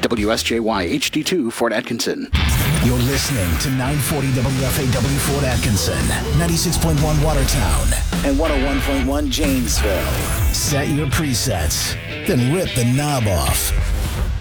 WSJY HD2 Fort Atkinson. You're listening to 940 WFAW Fort Atkinson, 96.1 Watertown, and 101.1 Janesville. Set your presets, then rip the knob off.